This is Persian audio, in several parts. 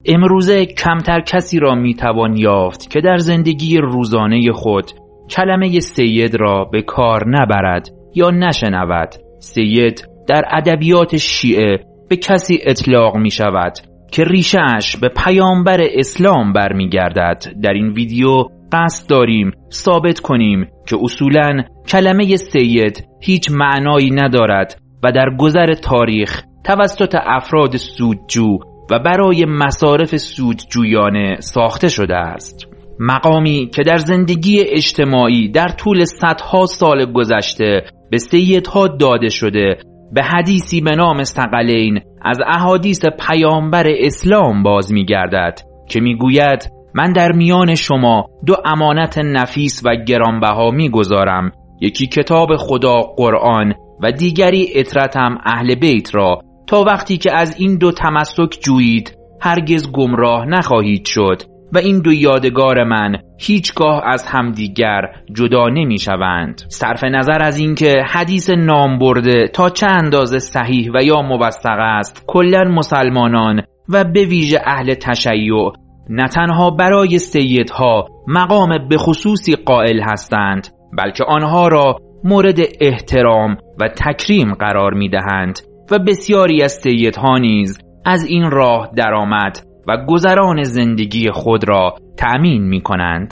امروزه کمتر کسی را میتوان یافت که در زندگی روزانه خود کلمه سید را به کار نبرد یا نشنود. سید در ادبیات شیعه به کسی اطلاق می شود که ریشه‌اش به پیامبر اسلام برمیگردد. در این ویدیو قصد داریم ثابت کنیم که اصولاً کلمه سید هیچ معنایی ندارد و در گذر تاریخ توسط افراد سودجو و برای مصارف سودجویانه ساخته شده است. مقامی که در زندگی اجتماعی در طول صدها سال گذشته به سیدها داده شده، به حدیثی به نام ثقلین از احادیث پیامبر اسلام باز می‌گردد که می‌گوید من در میان شما دو امانت نفیس و گرانبها می‌گذارم، یکی کتاب خدا قرآن و دیگری عترتم اهل بیت را، تا وقتی که از این دو تمسک جویید هرگز گمراه نخواهید شد و این دو یادگار من هیچگاه از همدیگر جدا نمی شوند. صرف نظر از اینکه حدیث نام برده تا چه اندازه صحیح و یا موثق است، کلاً مسلمانان و به ویژه اهل تشیع نه تنها برای سیدها مقام به خصوصی قائل هستند، بلکه آنها را مورد احترام و تکریم قرار می دهند و بسیاری از سیدها نیز از این راه درآمد و گذران زندگی خود را تأمین می کنند.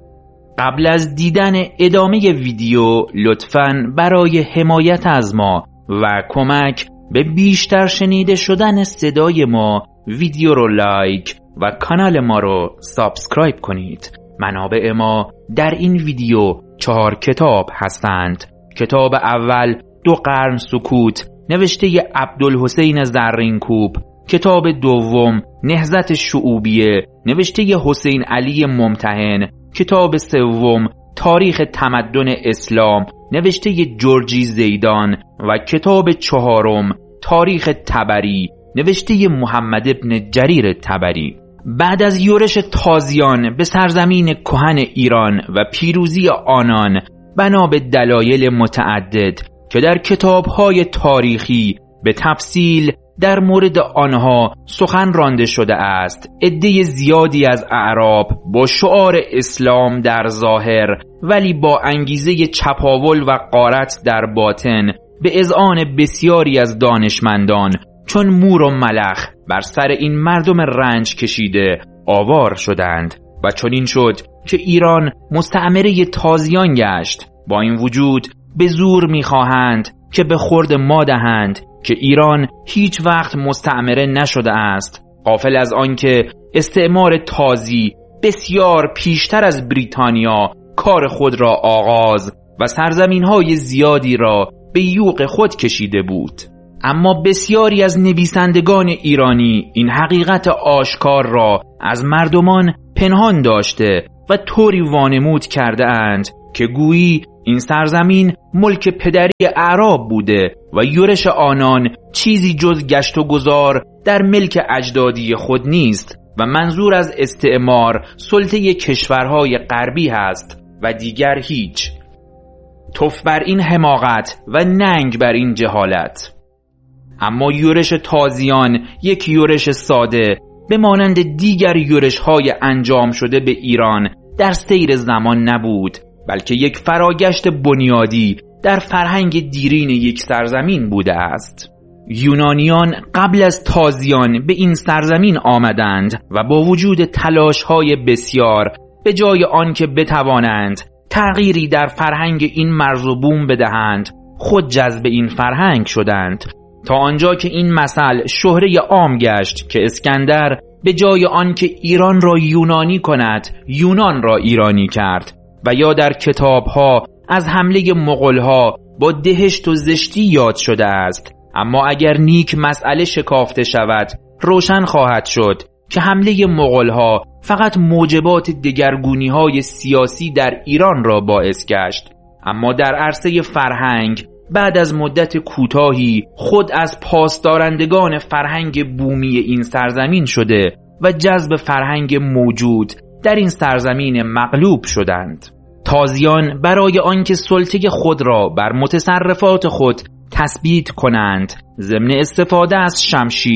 قبل از دیدن ادامه ویدیو لطفاً برای حمایت از ما و کمک به بیشتر شنیده شدن صدای ما ویدیو رو لایک و کانال ما رو سابسکرایب کنید. منابع ما در این ویدیو 4 کتاب هستند. کتاب اول 2 قرن سکوت نوشته عبدالحسین زرینکوب، کتاب دوم نهضت شعوبیه نوشته حسین علی ممتحن، کتاب سوم تاریخ تمدن اسلام نوشته جورجی زیدان و کتاب چهارم تاریخ طبری نوشته محمد ابن جریر طبری. بعد از یورش تازیان به سرزمین کهن ایران و پیروزی آنان بنا به دلایل متعدد که در کتاب‌های تاریخی به تفصیل در مورد آنها سخن رانده شده است، عده زیادی از اعراب با شعار اسلام در ظاهر ولی با انگیزه چپاول و غارت در باطن به اذعان بسیاری از دانشمندان چون مور و ملخ بر سر این مردم رنج کشیده آوار شدند و چنین شد که ایران مستعمره تازیان گشت. با این وجود به زور می‌خواهند که به خورد ما دهند که ایران هیچ وقت مستعمره نشده است، غافل از آنکه استعمار تازی بسیار پیشتر از بریتانیا کار خود را آغاز و سرزمین‌های زیادی را به یوغ خود کشیده بود. اما بسیاری از نویسندگان ایرانی این حقیقت آشکار را از مردمان پنهان داشته و طوری وانمود کرده اند که گویی این سرزمین ملک پدری اعراب بوده و یورش آنان چیزی جز گشت و گذار در ملک اجدادی خود نیست و منظور از استعمار سلطه کشورهای غربی هست و دیگر هیچ. تف بر این حماقت و ننگ بر این جهالت. اما یورش تازیان یک یورش ساده به مانند دیگر یورش‌های انجام شده به ایران در سیر زمان نبود، بلکه یک فراگشت بنیادی در فرهنگ دیرین یک سرزمین بوده است. یونانیان قبل از تازیان به این سرزمین آمدند و با وجود تلاش‌های بسیار به جای آنکه بتوانند تغییری در فرهنگ این مرز و بوم بدهند، خود جذب این فرهنگ شدند، تا آنجا که این مثل شهره عام گشت که اسکندر به جای آنکه ایران را یونانی کند، یونان را ایرانی کرد و یا در کتابها از حمله مغولها با دهشت و زشتی یاد شده است. اما اگر نیک مسئله شکافته شود روشن خواهد شد که حمله مغولها فقط موجبات دگرگونی‌های سیاسی در ایران را باعث گشت، اما در عرصه فرهنگ بعد از مدت کوتاهی خود از پاسدارندگان فرهنگ بومی این سرزمین شده و جذب فرهنگ موجود در این سرزمین مغلوب شدند. تازیان برای آنکه سلطه خود را بر متصرفات خود تثبیت کنند، ضمن استفاده از شمشیر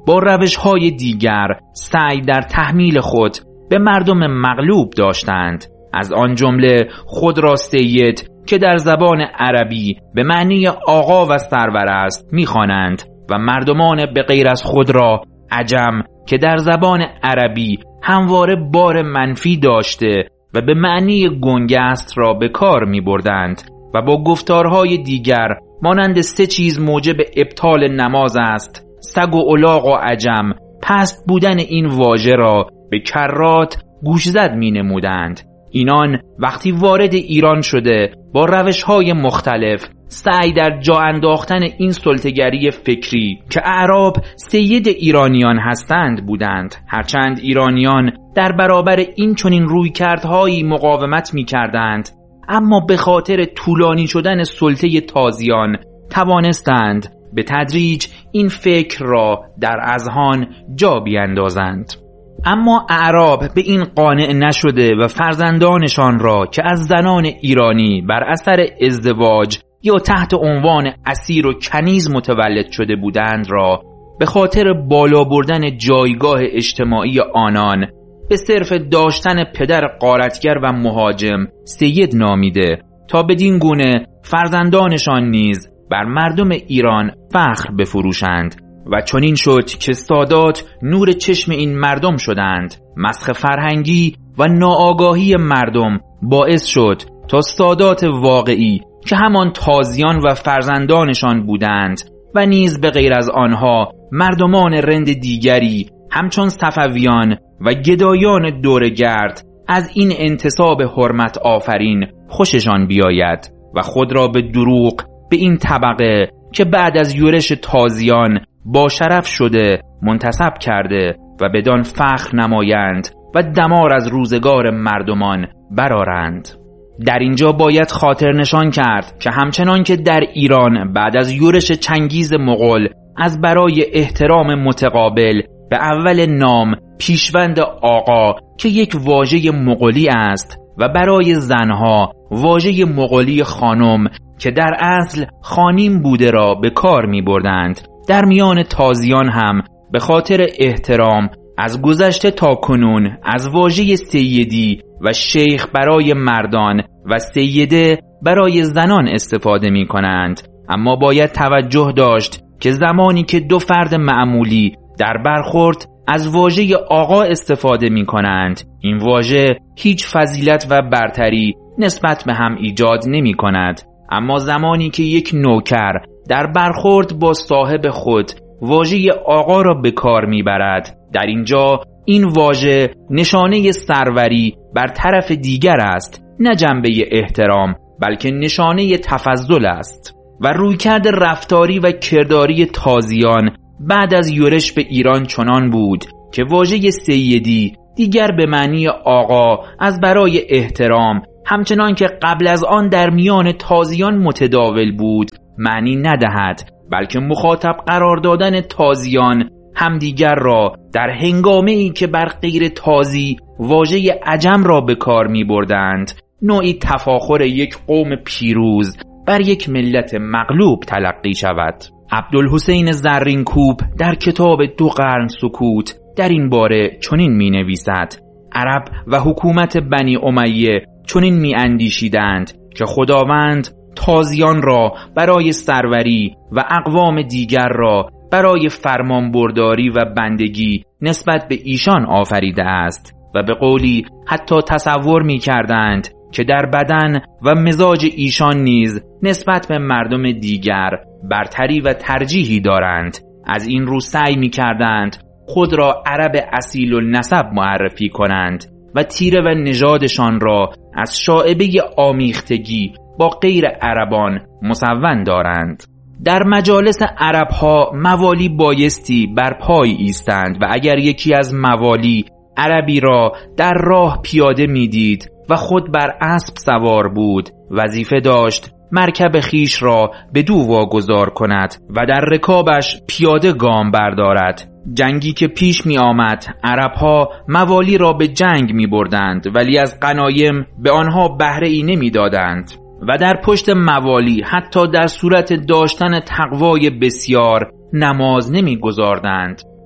با روش‌های دیگر سعی در تحمیل خود به مردم مغلوب داشتند. از آن جمله خود را سید که در زبان عربی به معنی آقا و سرور است می‌خوانند و مردمان به غیر از خود را عجم که در زبان عربی همواره بار منفی داشته و به معنی گنگست را به کار می‌بردند و با گفتارهای دیگر مانند 3 چیز موجب ابطال نماز است، سگ و الاغ و عجم، پست بودن این واژه را به کرات گوشزد می نمودند. اینان وقتی وارد ایران شده با روش‌های مختلف سعی در جا انداختن این سلطه‌گری فکری که اعراب سید ایرانیان هستند بودند. هرچند ایرانیان در برابر این چنین رویکردهایی مقاومت می‌کردند، اما به خاطر طولانی شدن سلطه تازیان توانستند به تدریج این فکر را در اذهان جا بیندازند. اما اعراب به این قانع نشده و فرزندانشان را که از زنان ایرانی بر اثر ازدواج یا تحت عنوان اسیر و کنیز متولد شده بودند را به خاطر بالا بردن جایگاه اجتماعی آنان به صرف داشتن پدر غارتگر و مهاجم سید نامیده تا بدین گونه فرزندانشان نیز بر مردم ایران فخر بفروشند و چنین شد که سادات نور چشم این مردم شدند. مسخ فرهنگی و ناآگاهی مردم باعث شد تا سادات واقعی که همان تازیان و فرزندانشان بودند و نیز به غیر از آنها مردمان رند دیگری همچون صفویان و گدایان دورگرد از این انتصاب حرمت آفرین خوششان بیاید و خود را به دروغ به این طبقه که بعد از یورش تازیان با شرف شده منتسب کرده و بدان فخر نمایند و دمار از روزگار مردمان برارند. در اینجا باید خاطر نشان کرد که همچنان که در ایران بعد از یورش چنگیز مغول از برای احترام متقابل به اول نام پیشوند آقا که یک واژه مغولی است و برای زنها واژه مغولی خانم که در اصل خانیم بوده را به کار می بردند، در میان تازیان هم به خاطر احترام از گذشته تا کنون از واژه سیدی و شیخ برای مردان و سیده برای زنان استفاده می کنند. اما باید توجه داشت که زمانی که 2 فرد معمولی در برخورد از واژه آقا استفاده می کنند، این واژه هیچ فضیلت و برتری نسبت به هم ایجاد نمی کند. اما زمانی که یک نوکر در برخورد با صاحب خود واژه آقا را به کار می برد، در اینجا این واژه نشانه سروری بر طرف دیگر است، نه جنبه احترام بلکه نشانه تفضل است. و رویکرد رفتاری و کرداری تازیان بعد از یورش به ایران چنان بود که واژه سیدی دیگر به معنی آقا از برای احترام همچنان که قبل از آن در میان تازیان متداول بود معنی ندهد، بلکه مخاطب قرار دادن تازیان همدیگر را در هنگامه‌ای که بر غیر تازی واژه عجم را به کار می بردند نوعی تفاخر یک قوم پیروز بر یک ملت مغلوب تلقی شود. عبدالحسین زرینکوب در کتاب 2 قرن سکوت در این باره چنین می نویسد: عرب و حکومت بنی امیه چنین می اندیشیدند که خداوند تازیان را برای سروری و اقوام دیگر را برای فرمانبرداری و بندگی نسبت به ایشان آفریده است و به قولی حتی تصور می کردند که در بدن و مزاج ایشان نیز نسبت به مردم دیگر برتری و ترجیحی دارند. از این رو سعی می کردند خود را عرب اصیل النسب معرفی کنند و تیره و نژادشان را از شائبه آمیختگی با غیر عربان مسون دارند. در مجالس عربها موالی بایستی بر پای ایستند و اگر یکی از موالی عربی را در راه پیاده میدید و خود بر اسب سوار بود، وظیفه داشت مرکب خیش را به دو واگذار کند و در رکابش پیاده گام بردارد. جنگی که پیش می آمد عربها موالی را به جنگ می بردند ولی از غنایم به آنها بهره ای نمی دادند و در پشت موالی حتی در صورت داشتن تقوای بسیار نماز نمی گذاردند.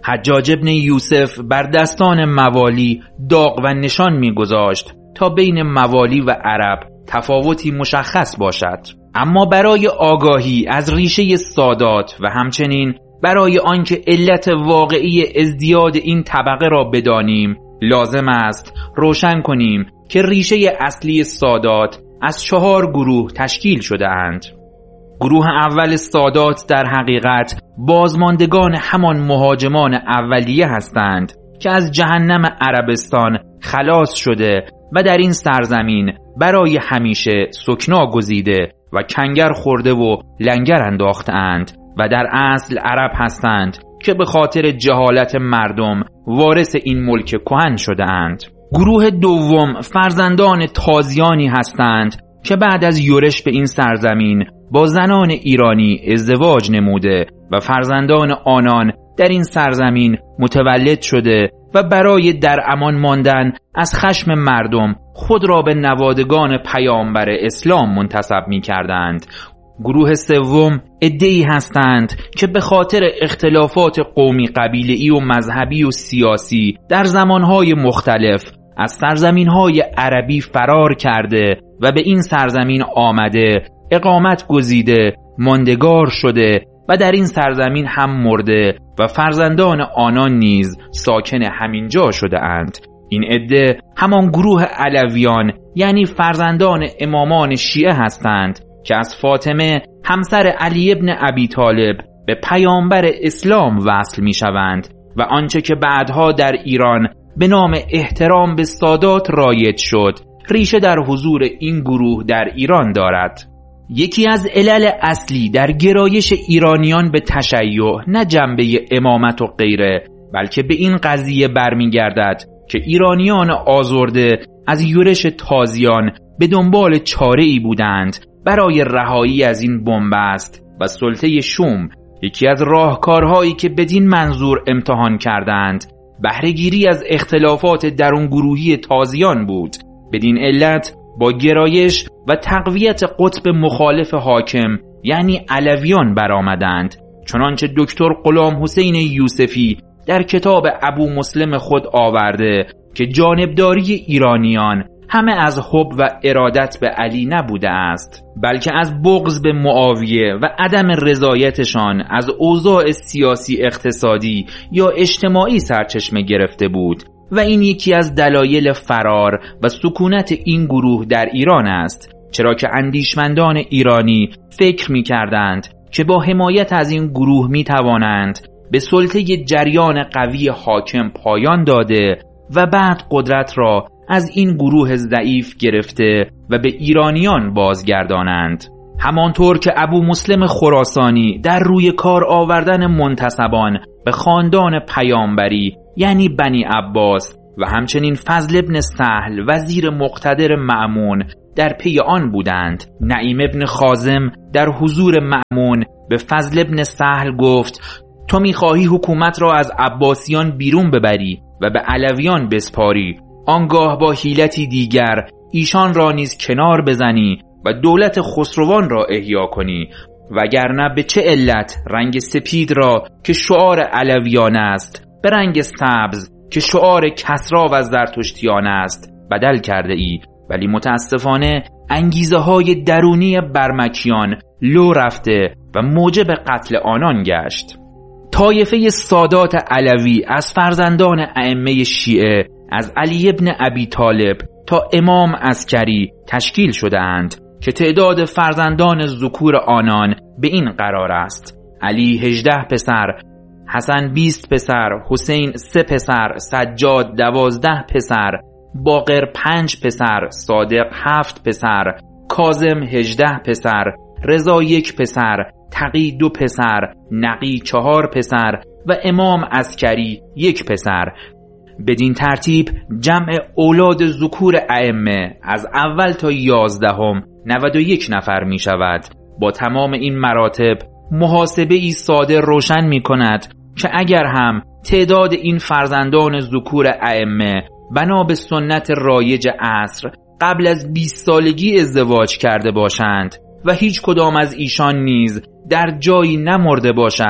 حجاج ابن یوسف بر دستان موالی داغ و نشان می‌گذاشت تا بین موالی و عرب تفاوتی مشخص باشد. اما برای آگاهی از ریشه سادات و همچنین برای آنکه علت واقعی ازدیاد این طبقه را بدانیم، لازم است روشن کنیم که ریشه اصلی سادات از 4 گروه تشکیل شده اند. گروه اول سادات در حقیقت بازماندگان همان مهاجمان اولیه هستند که از جهنم عربستان خلاص شده و در این سرزمین برای همیشه سکنا گزیده و کنگر خورده و لنگر انداختند و در اصل عرب هستند که به خاطر جهالت مردم وارث این ملک کهن شده اند. گروه دوم فرزندان تازیانی هستند که بعد از یورش به این سرزمین با زنان ایرانی ازدواج نموده و فرزندان آنان در این سرزمین متولد شده و برای در امان ماندن از خشم مردم خود را به نوادگان پیامبر اسلام منتسب می کردند. گروه سوم عده‌ای هستند که به خاطر اختلافات قومی، قبیله‌ای و مذهبی و سیاسی در زمانهای مختلف از سرزمینهای عربی فرار کرده و به این سرزمین آمده، اقامت گزیده، ماندگار شده و در این سرزمین هم مرده و فرزندان آنان نیز ساکن همین جا شده اند. این عده همان گروه علویان یعنی فرزندان امامان شیعه هستند که از فاطمه همسر علی ابن ابی طالب به پیامبر اسلام وصل می شوند و آنچه که بعدها در ایران به نام احترام به سادات رایج شد ریشه در حضور این گروه در ایران دارد. یکی از علل اصلی در گرایش ایرانیان به تشیع نه جنبه امامت و غیره، بلکه به این قضیه برمیگردد که ایرانیان آزرده از یورش تازیان به دنبال چاره‌ای بودند برای رهایی از این بنبست و سلطه شوم. یکی از راهکارهایی که بدین منظور امتحان کردند بهره‌گیری از اختلافات درون گروهی تازیان بود. بدین علت با گرایش و تقویت قطب مخالف حاکم یعنی علویان برآمدند، چنانچه دکتر غلام حسین یوسفی در کتاب ابو مسلم خود آورده که جانبداری ایرانیان همه از حب و ارادت به علی نبوده است، بلکه از بغض به معاویه و عدم رضایتشان از اوضاع سیاسی، اقتصادی یا اجتماعی سرچشمه گرفته بود و این یکی از دلایل فرار و سکونت این گروه در ایران است، چرا که اندیشمندان ایرانی فکر می کردند که با حمایت از این گروه می توانند به سلطه جریان قوی حاکم پایان داده و بعد قدرت را از این گروه ضعیف گرفته و به ایرانیان بازگردانند. همانطور که ابو مسلم خراسانی در روی کار آوردن منتسبان به خاندان پیامبری یعنی بنی عباس و همچنین فضل ابن سهل وزیر مقتدر مأمون در پی آن بودند، نعیم ابن خازم در حضور مأمون به فضل ابن سهل گفت تو می‌خواهی حکومت را از عباسیان بیرون ببری و به علویان بسپاری، آنگاه با حیلتی دیگر ایشان را نیز کنار بزنی و دولت خسروان را احیا کنی، وگرنه به چه علت رنگ سپید را که شعار علویان است به رنگ سبز که شعار کسرا و زرتشتیان است بدل کرده ای؟ ولی متاسفانه انگیزه های درونی برمکیان لو رفته و موجب قتل آنان گشت. طایفه سادات علوی از فرزندان ائمه شیعه از علی ابن ابی طالب تا امام عسکری تشکیل شده اند که تعداد فرزندان ذکور آنان به این قرار است: علی 18 پسر، حسن 20 پسر، حسین 3 پسر، سجاد 12 پسر، باقر 5 پسر، صادق 7 پسر، کاظم 18 پسر، رضا 1 پسر، تقی 2 پسر، نقی 4 پسر و امام عسکری 1 پسر. بدین ترتیب جمع اولاد ذکور ائمه از اول تا 11 91 نفر می شود. با تمام این مراتب محاسبه ای ساده روشن می کند که اگر هم تعداد این فرزندان ذکور ائمه بنا به سنت رایج عصر قبل از 20 سالگی ازدواج کرده باشند و هیچ کدام از ایشان نیز در جایی نمرده باشد،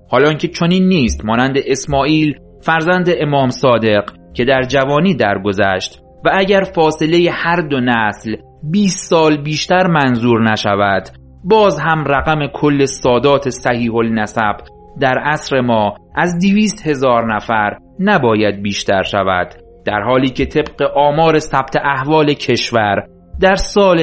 حالان که چنین نیست مانند اسماعیل فرزند امام صادق که در جوانی درگذشت و اگر فاصله هر دو نسل 20 سال بیشتر منظور نشود باز هم رقم کل سادات صحیح النسب در عصر ما از 200,000 نفر نباید بیشتر شود، در حالی که طبق آمار ثبت احوال کشور در سال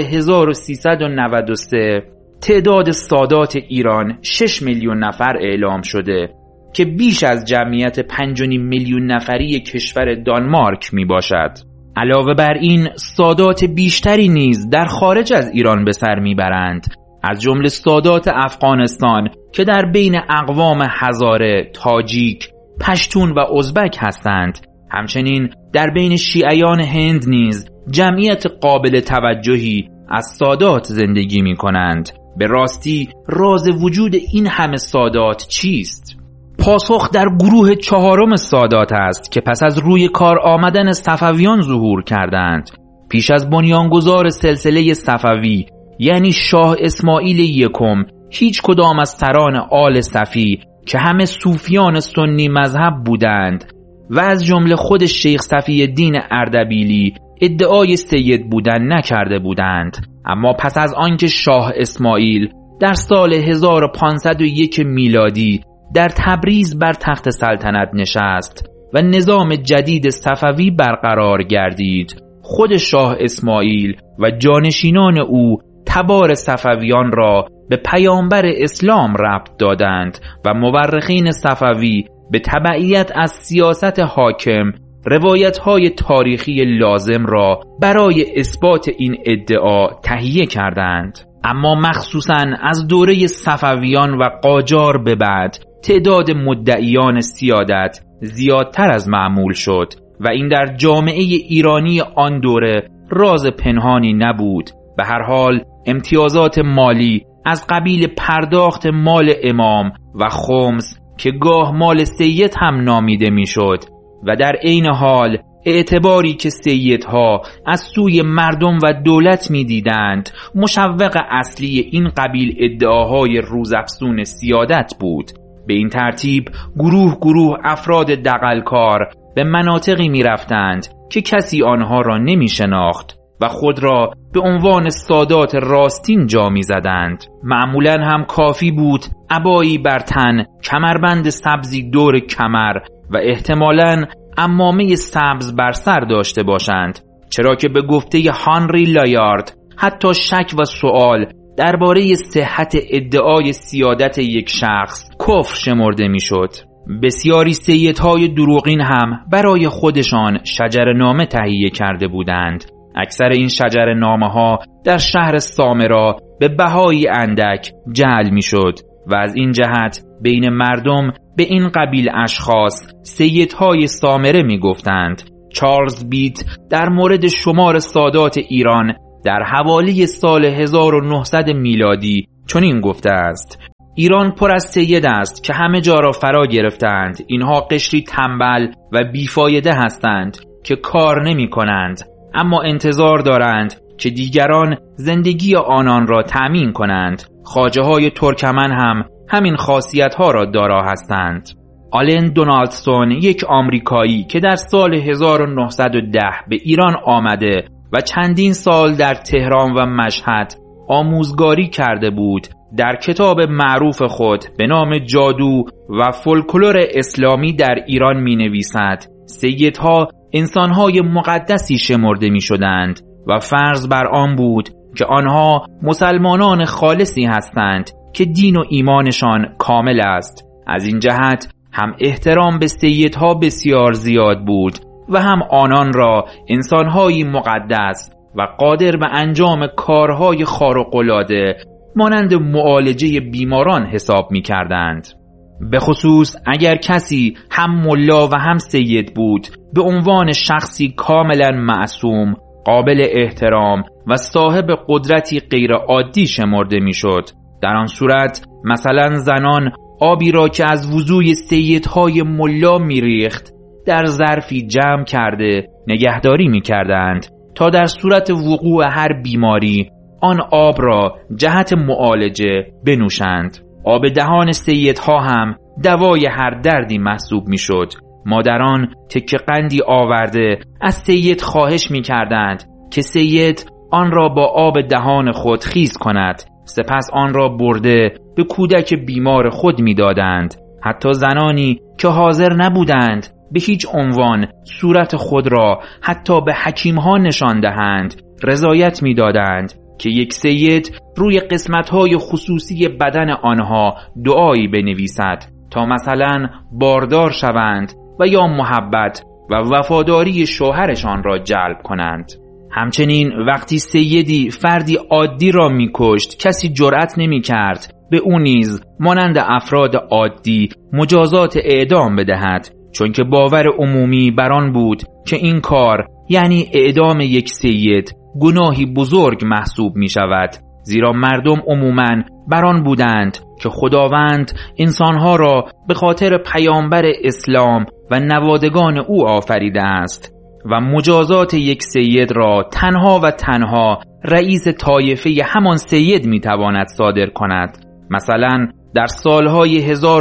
1393 تعداد سادات ایران 6 میلیون نفر اعلام شده که بیش از جمعیت 5.5 میلیون نفری کشور دانمارک می باشد. علاوه بر این سادات بیشتری نیز در خارج از ایران به سر می برند، از جمله سادات افغانستان که در بین اقوام هزاره، تاجیک، پشتون و ازبک هستند. همچنین در بین شیعیان هند نیز جمعیت قابل توجهی از سادات زندگی می کنند. به راستی راز وجود این همه سادات چیست؟ پاسخ در گروه 4 سادات است که پس از روی کار آمدن صفویان ظهور کردند. پیش از بنیانگذار سلسله صفوی یعنی شاه اسماعیل یکم هیچ کدام از سران آل صفی که همه صوفیان سنی مذهب بودند و از جمله خود شیخ صفی الدین اردبیلی ادعای سید بودن نکرده بودند. اما پس از آنکه شاه اسماعیل در سال 1501 میلادی در تبریز بر تخت سلطنت نشست و نظام جدید صفوی برقرار گردید، خود شاه اسماعیل و جانشینان او تبار صفویان را به پیامبر اسلام ربط دادند و مورخین صفوی به تبعیت از سیاست حاکم روایت‌های تاریخی لازم را برای اثبات این ادعا تهیه کردند. اما مخصوصاً از دوره صفویان و قاجار به بعد تعداد مدعیان سیادت زیادتر از معمول شد و این در جامعه ایرانی آن دوره راز پنهانی نبود. به هر حال امتیازات مالی از قبیل پرداخت مال امام و خمس که گاه مال سید هم نامیده میشد و در عین حال اعتباری که سیدها از سوی مردم و دولت میدیدند مشوق اصلی این قبیل ادعاهای روزافزون سیادت بود. به این ترتیب گروه افراد دغلکار به مناطقی می رفتند که کسی آنها را نمی شناخت و خود را به عنوان سادات راستین جا می زدند. معمولاً هم کافی بود عبایی بر تن، کمربند سبزی دور کمر و احتمالاً عمامه سبز بر سر داشته باشند، چرا که به گفته هانری لایارد حتی شک و سؤال درباره صحت ادعای سیادت یک شخص کفر شمرده میشد. بسیاری سیدهای دروغین هم برای خودشان شجره‌نامه تهیه کرده بودند. اکثر این شجره‌نامه ها در شهر سامرا به بهایی اندک جعل میشد و از این جهت بین مردم به این قبیل اشخاص سیدهای سامره می گفتند. چارلز بیت در مورد شمار سادات ایران در حوالی سال 1900 میلادی چنین گفته است: ایران پر از سید است که همه جا را فرا گرفتند. اینها قشری تنبل و بیفایده هستند که کار نمی کنند، اما انتظار دارند که دیگران زندگی آنان را تأمین کنند. خواجه های ترکمن هم همین خاصیت ها را دارا هستند. آلن دونالدسون یک آمریکایی که در سال 1910 به ایران آمده و چندین سال در تهران و مشهد آموزگاری کرده بود، در کتاب معروف خود به نام جادو و فولکلور اسلامی در ایران می نویسد: سیدها انسانهای مقدسی شمرده می شدند و فرض بر آن بود که آنها مسلمانان خالصی هستند که دین و ایمانشان کامل است. از این جهت هم احترام به سیدها بسیار زیاد بود و هم آنان را انسانهایی مقدس و قادر به انجام کارهای خارق‌العاده مانند معالجه بیماران حساب می کردند. به خصوص اگر کسی هم ملا و هم سید بود، به عنوان شخصی کاملا معصوم، قابل احترام و صاحب قدرتی غیر عادی شمرده می شد. در آن صورت مثلا زنان آبی را که از وضوی سیدهای ملا می ریخت در ظرفی جمع کرده نگهداری می کردند تا در صورت وقوع هر بیماری آن آب را جهت معالجه بنوشند. آب دهان سیدها هم دوای هر دردی محسوب میشد. مادران تکه قندی آورده از سید خواهش میکردند که سید آن را با آب دهان خود خیس کند، سپس آن را برده به کودک بیمار خود میدادند. حتی زنانی که حاضر نبودند به هیچ عنوان صورت خود را حتی به حکیمها نشان دهند، رضایت میدادند که یک سید روی قسمت‌های خصوصی بدن آنها دعایی بنویسد تا مثلا باردار شوند و یا محبت و وفاداری شوهرشان را جلب کنند. همچنین وقتی سیدی فردی عادی را می‌کشت، کسی جرأت نمی‌کرد به او نیز مانند افراد عادی مجازات اعدام بدهد، چون که باور عمومی بر آن بود که این کار یعنی اعدام یک سید گناهی بزرگ محسوب می شود، زیرا مردم عموماً بر آن بودند که خداوند انسانها را به خاطر پیامبر اسلام و نوادگان او آفریده است و مجازات یک سید را تنها و تنها رئیس طایفه همان سید می تواند صادر کند. مثلا در سالهای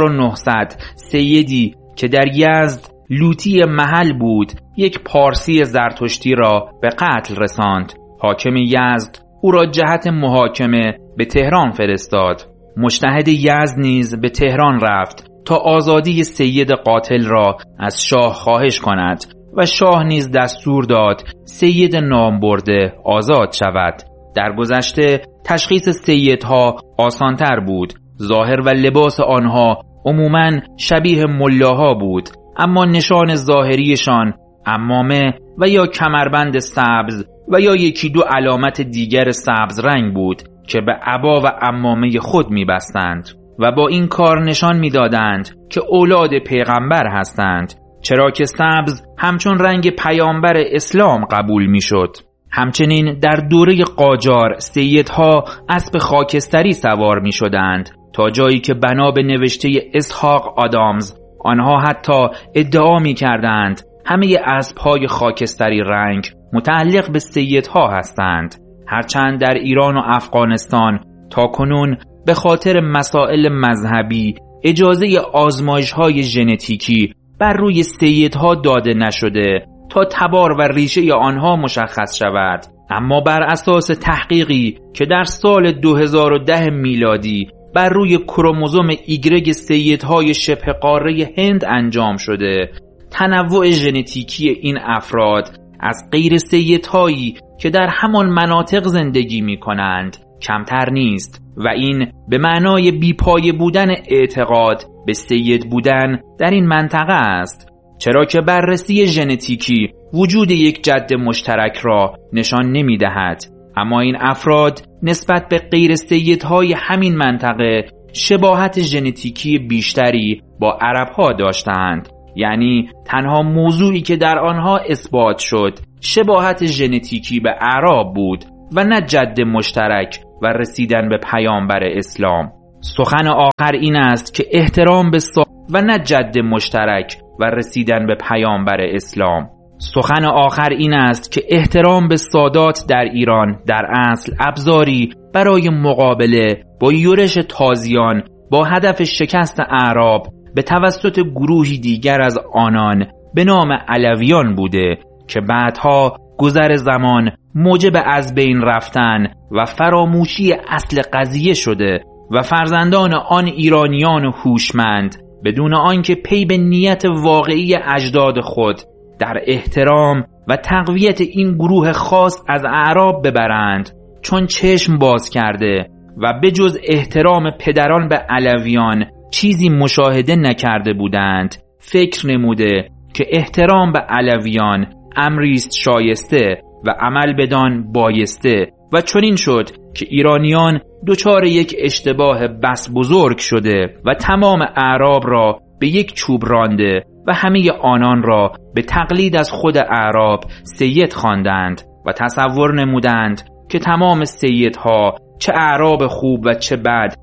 1900 سیدی که در یزد لوطی محل بود یک پارسی زرتشتی را به قتل رساند. حاکم یزد او را جهت محاکمه به تهران فرستاد. مجتهد یزد نیز به تهران رفت تا آزادی سید قاتل را از شاه خواهش کند و شاه نیز دستور داد سید نامبرده آزاد شود. در گذشته تشخیص سیدها آسانتر بود. ظاهر و لباس آنها عموماً شبیه ملاها بود، اما نشان ظاهریشان عمامه و یا کمربند سبز و یا یکی دو علامت دیگر سبز رنگ بود که به عبا و عمامه خود می‌بستند و با این کار نشان می‌دادند که اولاد پیغمبر هستند، چرا که سبز همچون رنگ پیامبر اسلام قبول می‌شد. همچنین در دوره قاجار سیدها اسب خاکستری سوار می‌شدند تا جایی که بنا به نوشته اسحاق آدامز آنها حتی ادعا می‌کردند همه اسب‌های خاکستری رنگ متعلق به سیدها هستند، هرچند در ایران و افغانستان تاکنون به خاطر مسائل مذهبی اجازه آزمایش‌های ژنتیکی بر روی سیدها داده نشده تا تبار و ریشه آنها مشخص شود. اما بر اساس تحقیقی که در سال 2010 میلادی بر روی کروموزوم ایگرگ سیدهای شبه قاره هند انجام شده، تنوع ژنتیکی این افراد از غیر سیدهایی که در همان مناطق زندگی می کنند کمتر نیست و این به معنای بیپایه بودن اعتقاد به سید بودن در این منطقه است، چرا که بررسی ژنتیکی وجود یک جد مشترک را نشان نمی دهد. اما این افراد نسبت به غیر سیدهای همین منطقه شباهت ژنتیکی بیشتری با عربها داشتند، یعنی تنها موضوعی که در آنها اثبات شد شباهت ژنتیکی به اعراب بود و نه جد مشترک و رسیدن به پیامبر اسلام. سخن آخر این است که احترام به و نه جد مشترک و رسیدن به پیامبر اسلام. سخن آخر این است که احترام به سادات در ایران در اصل ابزاری برای مقابله با یورش تازیان با هدف شکست اعراب به توسط گروهی دیگر از آنان به نام علویان بوده که بعدها گذر زمان موجب از بین رفتن و فراموشی اصل قضیه شده و فرزندان آن ایرانیان هوشمند بدون آنکه پی به نیت واقعی اجداد خود در احترام و تقویت این گروه خاص از اعراب ببرند، چون چشم باز کرده و به جز احترام پدران به علویان چیزی مشاهده نکرده بودند، فکر نموده که احترام به علویان امریست شایسته و عمل بدان بایسته و چنین شد که ایرانیان دچار یک اشتباه بس بزرگ شده و تمام اعراب را به یک چوب رانده و همه آنان را به تقلید از خود اعراب سید خواندند و تصور نمودند که تمام سیدها چه اعراب خوب و چه بد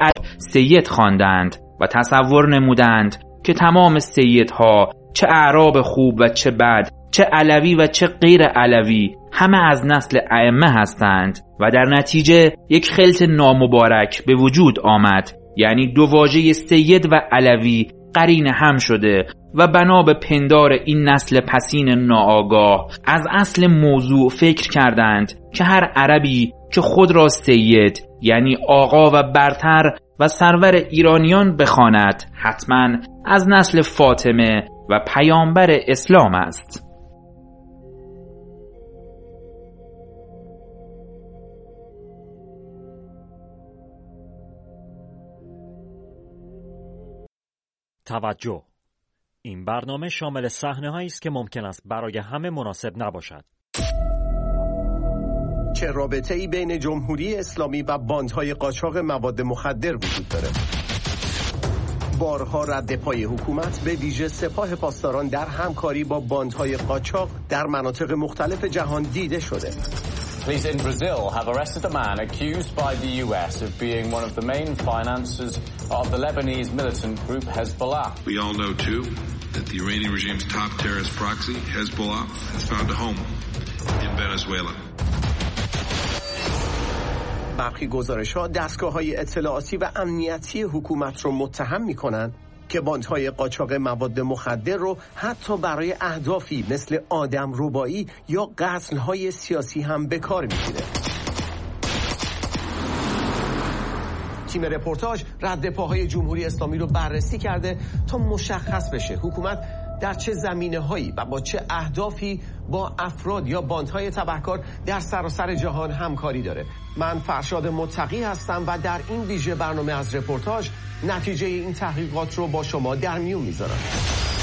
سید خواندند و تصور نمودند که تمام سیدها چه اعراب خوب و چه بد، چه علوی و چه غیر علوی، همه از نسل ائمه هستند و در نتیجه یک خلط نامبارک به وجود آمد یعنی دو واژه سید و علوی قرین هم شده و بنا به پندار این نسل پسین ناآگاه از اصل موضوع فکر کردند که هر عربی که خود را سید یعنی آقا و برتر و سرور ایرانیان بخواند حتما از نسل فاطمه و پیامبر اسلام است. توجه! این برنامه شامل صحنه‌هایی است که ممکن است برای همه مناسب نباشد. چه رابطه‌ای بین جمهوری اسلامی و باندهای قاچاق مواد مخدر وجود داره؟ بارها رد پای حکومت به ویژه سپاه پاسداران در همکاری با باندهای قاچاق در مناطق مختلف جهان دیده شده. Police in Brazil have arrested a man accused by the US of being one of the main financiers of the Lebanese militant group Hezbollah. We all know too that the Iranian regime's top terrorist proxy, Hezbollah, has found a home in Venezuela. برخی گزارش‌ها دستگاه‌های اطلاعاتی و امنیتی حکومت رو متهم می‌کنند که باندهای قاچاق مواد مخدر رو حتی برای اهدافی مثل آدمربایی یا قتل‌های سیاسی هم به کار می‌گیره. تیم رپورتاج رد پاهای جمهوری اسلامی رو بررسی کرده تا مشخص بشه حکومت در چه زمینه‌هایی و با چه اهدافی با افراد یا باندهای تبهکار در سراسر جهان همکاری داره. من فرشاد متقی هستم و در این ویژه برنامه از رپورتاج نتیجه این تحقیقات رو با شما در میون میذارم.